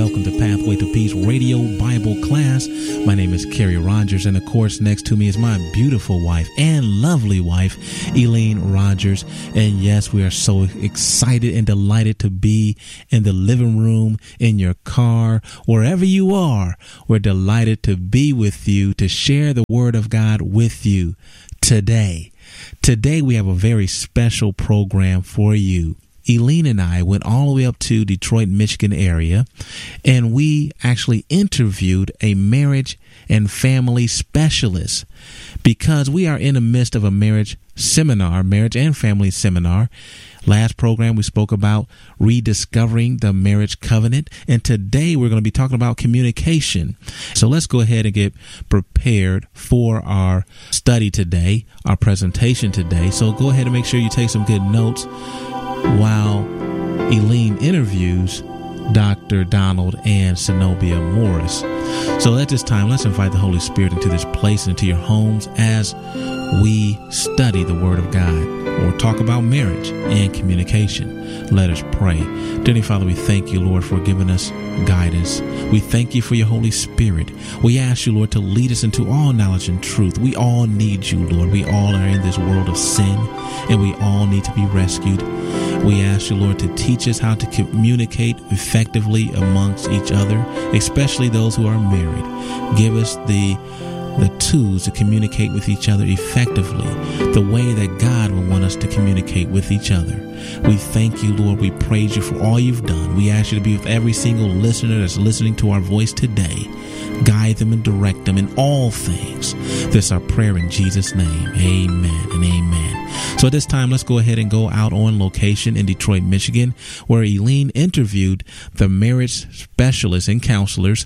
welcome to Pathway to Peace Radio Bible class. My name is Kerry Rogers, and of course, next to me is my beautiful wife and lovely wife, Elaine Rogers. And yes, we are so excited and delighted to be in the living room, in your car, wherever you are. We're delighted to be with you, to share the Word of God with you today. Today, we have a very special program for you. Elaine and I went all the way up to Detroit, Michigan area, and we actually interviewed a marriage and family specialist because we are in the midst of a marriage and family seminar. Last program, we spoke about rediscovering the marriage covenant, and today we're going to be talking about communication. So let's go ahead and get prepared for our study today, our presentation today. So go ahead and make sure you take some good notes while Elaine interviews Dr. Donald and Zenobia Morris. So at this time, let's invite the Holy Spirit into this place, into your homes, as we study the Word of God or talk about marriage and communication. Let us pray. Dear Father, we thank you, Lord, for giving us guidance. We thank you for your Holy Spirit. We ask you, Lord, to lead us into all knowledge and truth. We all need you, Lord. We all are in this world of sin, and we all need to be rescued. We ask you, Lord, to teach us how to communicate effectively amongst each other, especially those who are married. Give us the tools to communicate with each other effectively, the way that God will want us to communicate with each other. We thank you, Lord. We praise you for all you've done. We ask you to be with every single listener that's listening to our voice today. Guide them and direct them in all things. This is our prayer in Jesus' name. Amen and amen. So at this time, let's go ahead and go out on location in Detroit, Michigan, where Elaine interviewed the marriage specialists and counselors,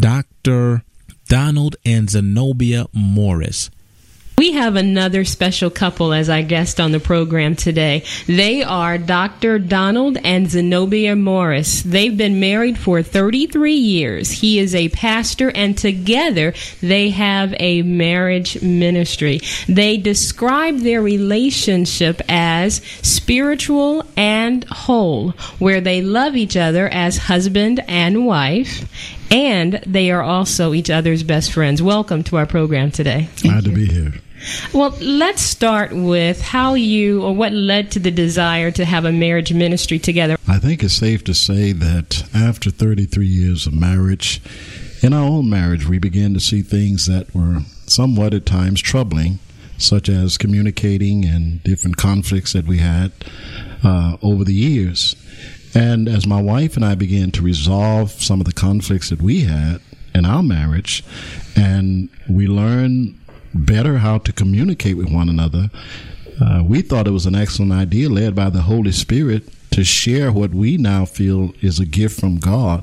Dr. Donald and Zenobia Morris. We have another special couple as our guest on the program today. They are Dr. Donald and Zenobia Morris. They've been married for 33 years. He is a pastor, and together they have a marriage ministry. They describe their relationship as spiritual and whole, where they love each other as husband and wife, and they are also each other's best friends. Welcome to our program today. Glad to be here. Well, let's start with what led to the desire to have a marriage ministry together. I think it's safe to say that after 33 years of marriage, in our own marriage, we began to see things that were somewhat at times troubling, such as communicating and different conflicts that we had over the years. And as my wife and I began to resolve some of the conflicts that we had in our marriage, and we learned better how to communicate with one another, we thought it was an excellent idea, led by the Holy Spirit, to share what we now feel is a gift from God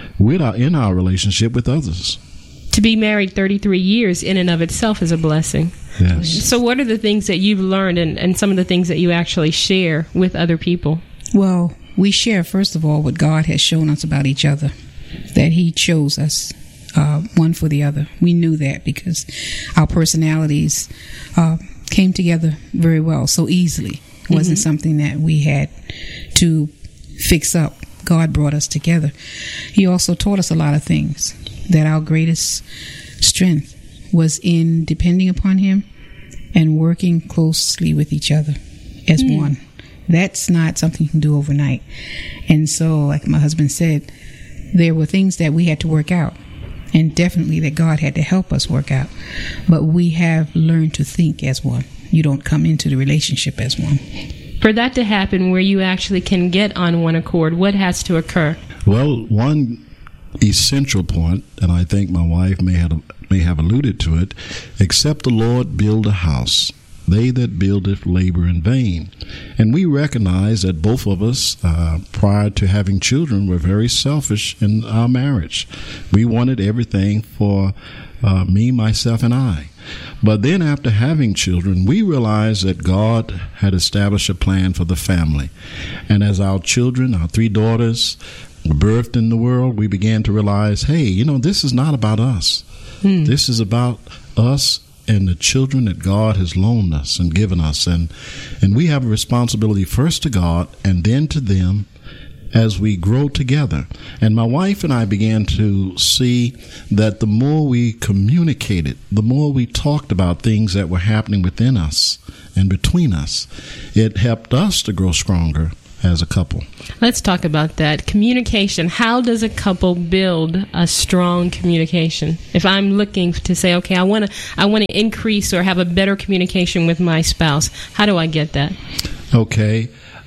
in our relationship with others. To be married 33 years in and of itself is a blessing. Yes. So what are the things that you've learned and some of the things that you actually share with other people? Well, we share, first of all, what God has shown us about each other, that He chose us one for the other. We knew that because our personalities came together very well, so easily. It wasn't something that we had to fix up. God brought us together. He also taught us a lot of things, that our greatest strength was in depending upon Him and working closely with each other as one. That's not something you can do overnight. And so, like my husband said, there were things that we had to work out, and definitely that God had to help us work out. But we have learned to think as one. You don't come into the relationship as one. For that to happen, where you actually can get on one accord, what has to occur? Well, one essential point, and I think my wife may have alluded to it, except the Lord build a house, they that buildeth labor in vain. And we recognize that both of us, prior to having children, were very selfish in our marriage. We wanted everything for me, myself, and I. But then after having children, we realized that God had established a plan for the family. And as our children, our 3 daughters, were birthed in the world, we began to realize, hey, this is not about us. This is about us and the children that God has loaned us and given us. And we have a responsibility first to God and then to them as we grow together. And my wife and I began to see that the more we communicated, the more we talked about things that were happening within us and between us, it helped us to grow stronger as a couple. Let's talk about that. Communication. How does a couple build a strong communication? If I'm looking to say, okay, I want to increase or have a better communication with my spouse, how do I get that? Okay.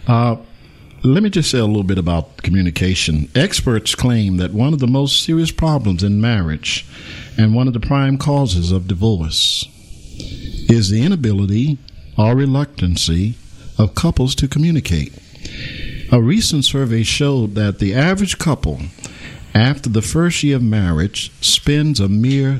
Let me just say a little bit about communication. Experts claim that one of the most serious problems in marriage and one of the prime causes of divorce is the inability or reluctancy of couples to communicate. A recent survey showed that the average couple, after the first year of marriage, spends a mere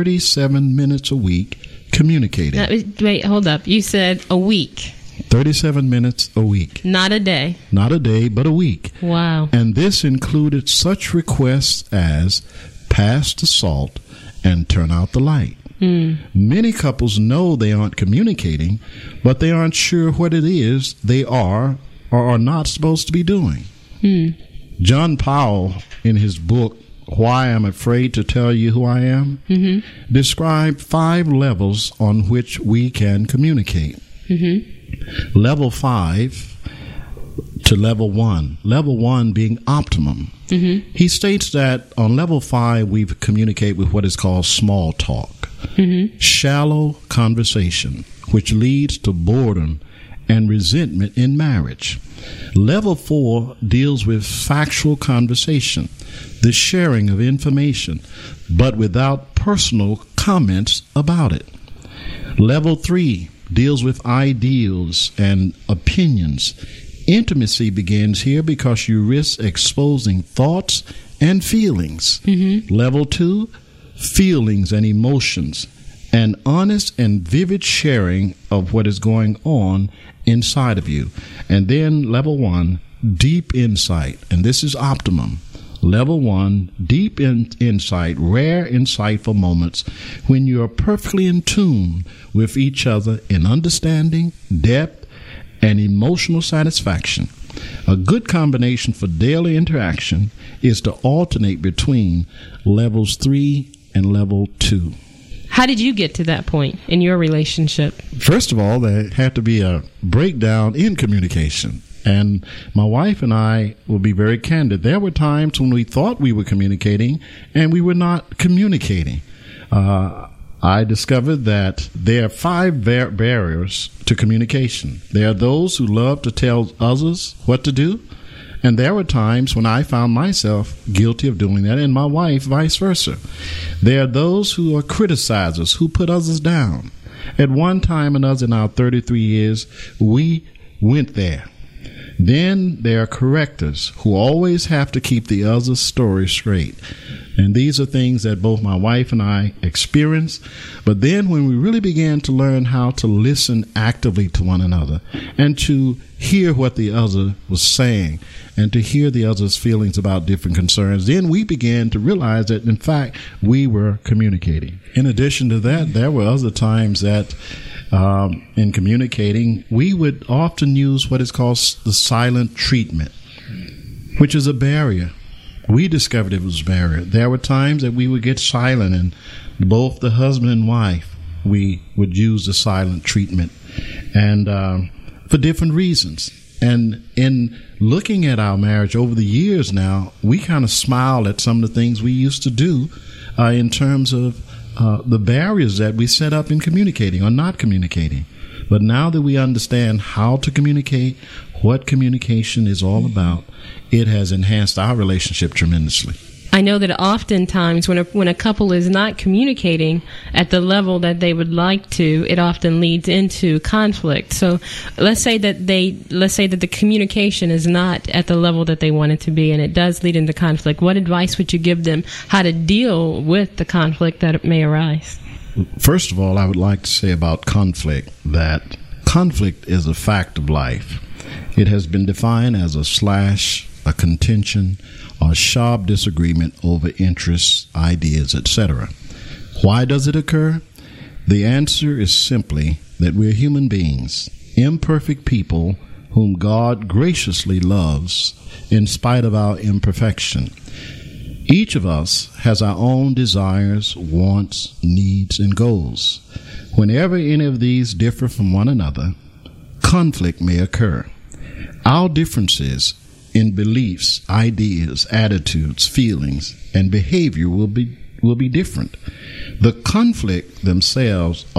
37 minutes a week communicating. Now, wait, hold up. You said a week. 37 minutes a week. Not a day. Not a day, but a week. Wow. And this included such requests as pass the salt and turn out the light. Many couples know they aren't communicating, but they aren't sure what it is they are or are not supposed to be doing. John Powell, in his book, Why I'm Afraid to Tell You Who I Am, described 5 levels on which we can communicate. Level 5 to level 1. Level 1 being optimum. He states that on level 5 we communicate with what is called small talk, shallow conversation, which leads to boredom and resentment in marriage. Level 4 deals with factual conversation, the sharing of information, but without personal comments about it. Level 3 deals with ideals and opinions. Intimacy begins here because you risk exposing thoughts and feelings. Level 2, feelings and emotions, an honest and vivid sharing of what is going on inside of you. And then level 1, deep insight, and this is optimum. Level 1, deep insight, rare, insightful moments when you are perfectly in tune with each other in understanding, depth, and emotional satisfaction. A good combination for daily interaction is to alternate between levels 3 and level 2. How did you get to that point in your relationship? First of all, there had to be a breakdown in communication. And my wife and I will be very candid. There were times when we thought we were communicating and we were not communicating. I discovered that there are 5 barriers to communication. There are those who love to tell others what to do. And there were times when I found myself guilty of doing that, and my wife vice versa. There are those who are criticizers, who put others down. At one time or another in our 33 years, we went there. Then there are correctors who always have to keep the other's story straight. And these are things that both my wife and I experienced. But then when we really began to learn how to listen actively to one another and to hear what the other was saying and to hear the other's feelings about different concerns, then we began to realize that, in fact, we were communicating. In addition to that, there were other times that in communicating, we would often use what is called the silent treatment, which is a barrier. We discovered it was a barrier. There were times that we would get silent, and both the husband and wife, we would use the silent treatment, and for different reasons. And in looking at our marriage over the years now, we kind of smile at some of the things we used to do in terms of the barriers that we set up in communicating or not communicating. But now that we understand how to communicate, what communication is all about, it has enhanced our relationship tremendously. I know that oftentimes when a couple is not communicating at the level that they would like to, it often leads into conflict. So let's say that the communication is not at the level that they want it to be, and it does lead into conflict. What advice would you give them how to deal with the conflict that may arise? First of all, I would like to say about conflict that conflict is a fact of life. It has been defined as a slash, a contention, or sharp disagreement over interests, ideas, etc. Why does it occur? The answer is simply that we're human beings, imperfect people whom God graciously loves in spite of our imperfection. Each of us has our own desires, wants, needs, and goals. Whenever any of these differ from one another, conflict may occur. Our differences in beliefs, ideas, attitudes, feelings, and behavior will be different. The conflict themselves